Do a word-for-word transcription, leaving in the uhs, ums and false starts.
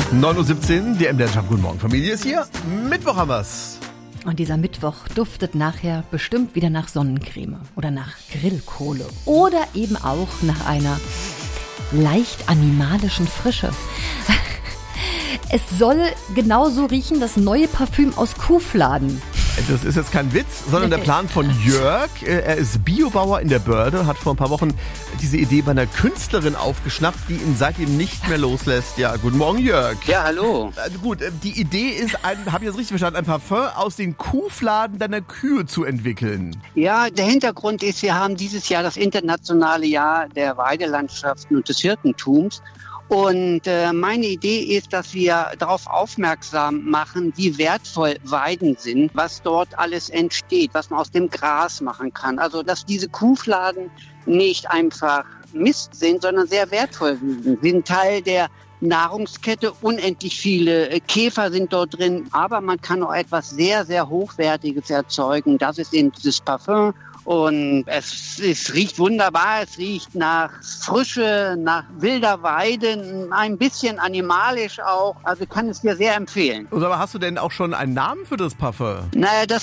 neun Uhr siebzehn, der M D R Jump. Guten Morgen, Familie ist hier. Mittwoch haben wir's. Und dieser Mittwoch duftet nachher bestimmt wieder nach Sonnencreme oder nach Grillkohle oder eben auch nach einer leicht animalischen Frische. Es soll genauso riechen, das neue Parfüm aus Kuhfladen. Das ist jetzt kein Witz, sondern der Plan von Jörg. Er ist Biobauer in der Börde, hat vor ein paar Wochen diese Idee bei einer Künstlerin aufgeschnappt, die ihn seitdem nicht mehr loslässt. Ja, guten Morgen, Jörg. Ja, hallo. Äh, gut, die Idee ist, habe ich das richtig verstanden, ein Parfum aus den Kuhfladen deiner Kühe zu entwickeln. Ja, der Hintergrund ist, wir haben dieses Jahr das internationale Jahr der Weidelandschaften und des Hirtentums. Und äh, meine Idee ist, dass wir darauf aufmerksam machen, wie wertvoll Weiden sind, was dort alles entsteht, was man aus dem Gras machen kann. Also, dass diese Kuhfladen nicht einfach Mist sind, sondern sehr wertvoll sind. Sie sind Teil der Nahrungskette, unendlich viele Käfer sind dort drin, aber man kann auch etwas sehr, sehr Hochwertiges erzeugen. Das ist eben dieses Parfum. Und es, es riecht wunderbar, es riecht nach Frische, nach wilder Weide, ein bisschen animalisch auch. Also kann es dir sehr empfehlen. Aber hast du denn auch schon einen Namen für das Parfum? Naja, das